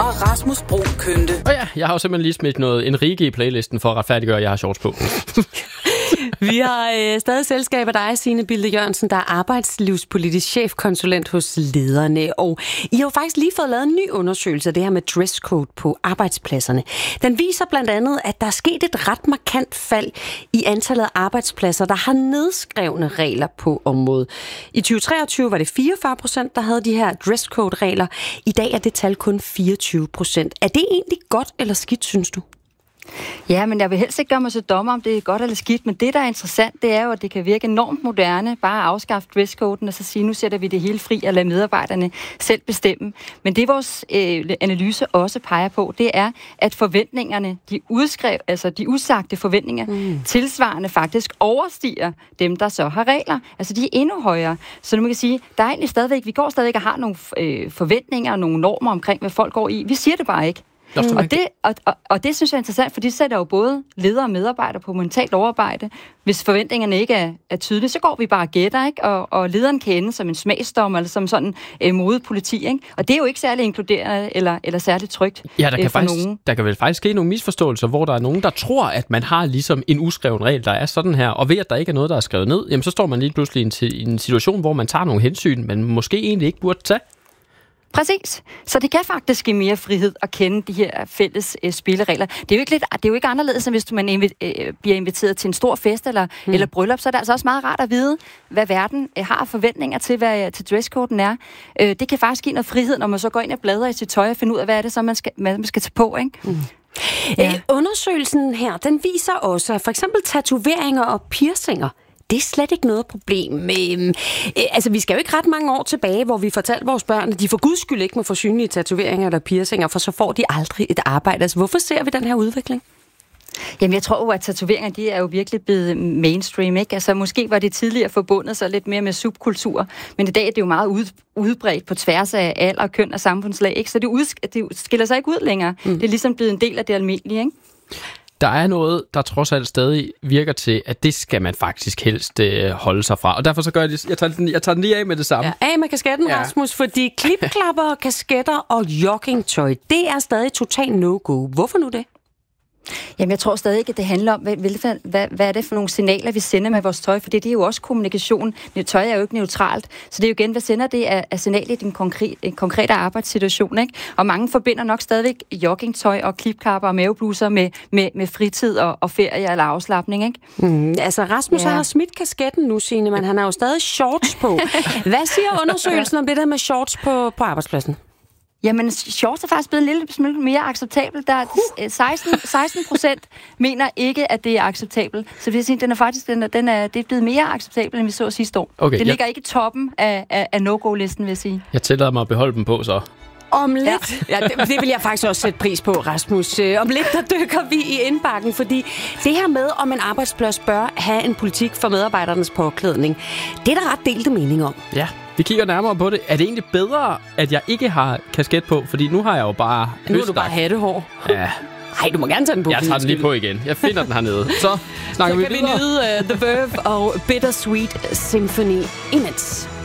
og Rasmus Brun Kønte. Og ja, jeg har jo simpelthen lige smidt noget Enrique i playlisten for at retfærdiggøre, at jeg har shorts på. Vi har stadig selskab af dig, Signe Bilde Jørgensen, der er arbejdslivspolitisk chefkonsulent hos Lederne. Og I har jo faktisk lige fået lavet en ny undersøgelse af det her med dresscode på arbejdspladserne. Den viser blandt andet, at der er sket et ret markant fald i antallet af arbejdspladser, der har nedskrevne regler på området. I 2023 var det 44%, der havde de her dresscode-regler. I dag er det tal kun 24%. Er det egentlig godt eller skidt, synes du? Ja, men jeg vil helst ikke gøre mig så dommer, om det er godt eller skidt, men det, der er interessant, det er jo, at det kan virke enormt moderne, bare at afskaffe dresscoden og så sige, nu sætter vi det hele fri og lader medarbejderne selv bestemme. Men det, vores analyse også peger på, det er, at forventningerne, de usagte forventninger, tilsvarende faktisk overstiger dem, der så har regler. Altså, de er endnu højere. Så nu man kan sige, der er egentlig stadigvæk, vi går stadigvæk og har nogle forventninger og nogle normer omkring, hvad folk går i. Vi siger det bare ikke. Og det synes jeg er interessant, for de sætter jo både ledere og medarbejdere på mentalt overarbejde. Hvis forventningerne ikke er tydelige, så går vi bare og gætter, ikke? Og lederen kan ende som en smagsdommer, eller som sådan modepoliti, ikke? Og det er jo ikke særlig inkluderende eller særligt trygt der kan vel faktisk ske nogle misforståelser, hvor der er nogen, der tror, at man har ligesom en uskreven regel, der er sådan her, og ved at der ikke er noget, der er skrevet ned, jamen så står man lige pludselig i en situation, hvor man tager nogle hensyn, man måske egentlig ikke burde tage. Præcis. Så det kan faktisk give mere frihed at kende de her fælles spilleregler. Det er jo ikke anderledes, end hvis man bliver inviteret til en stor fest eller bryllup, så er det altså også meget rart at vide, hvad verden har forventninger til, hvad til dresscoden er. Det kan faktisk give noget frihed, når man så går ind og bladrer i sit tøj og finder ud af, hvad er det så, man skal tage på, ikke? Ja. Undersøgelsen her, den viser også, at for eksempel tatoveringer og piercinger, det er slet ikke noget problem. Altså, vi skal jo ikke ret mange år tilbage, hvor vi fortalte vores børn, at de for guds skyld ikke må få synlige tatoveringer eller piercinger, for så får de aldrig et arbejde. Altså, hvorfor ser vi den her udvikling? Jamen, jeg tror jo, at tatoveringer, de er jo virkelig blevet mainstream, ikke? Altså, måske var det tidligere forbundet sig lidt mere med subkultur, men i dag er det jo meget udbredt på tværs af alder, køn og samfundslag, ikke? Så det skiller sig ikke ud længere. Det er ligesom blevet en del af det almindelige, ikke? Der er noget, der trods alt stadig virker til, at det skal man faktisk helst holde sig fra. Og derfor så gør jeg det. Jeg tager den lige af med det samme. Ja, af med kasketten, ja. Rasmus, fordi klipklapper, kasketter og joggingtøj, det er stadig totalt no-go. Hvorfor nu det? Jamen, jeg tror stadig ikke, at det handler om, hvad er det for nogle signaler, vi sender med vores tøj, for det er jo også kommunikation. Tøj er jo ikke neutralt, så det er jo igen, hvad sender det af signaler i den konkrete arbejdssituation, ikke? Og mange forbinder nok stadigvæk joggingtøj og klipklapper og mavebluser med fritid og ferie eller afslapning, ikke? Altså, Rasmus har smidt kasketten nu, Signe, men han har jo stadig shorts på. Hvad siger undersøgelsen om det der med shorts på arbejdspladsen? Jamen, shorts er faktisk blevet en lille smule mere acceptabelt. Der er 16% mener ikke, at det er acceptabelt. Så det vil sige, det er blevet mere acceptabelt, end vi så sidste år. Okay, det ligger ikke i toppen af no-go-listen, vil jeg sige. Jeg tillader mig at beholde dem på, så. Om lidt, det vil jeg faktisk også sætte pris på, Rasmus. Om lidt, der dykker vi i indbakken, fordi det her med, om en arbejdsplads bør have en politik for medarbejdernes påklædning, det er der ret delte mening om. Ja. Vi kigger nærmere på det. Er det egentlig bedre, at jeg ikke har kasket på? Fordi nu har jeg jo bare nu har du bare hattehår. Ja. Nej, du må gerne tage den på. Jeg tager den lige på igen. Jeg finder den hernede. Så snakker vi videre. Så kan vi nyde The Verve og Bittersweet Symphony imens.